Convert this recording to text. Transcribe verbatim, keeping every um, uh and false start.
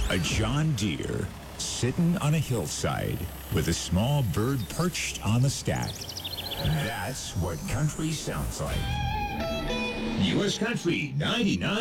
A John Deere sitting on a hillside with a small bird perched on the stack. That's what country sounds like. U S Country ninety-nine.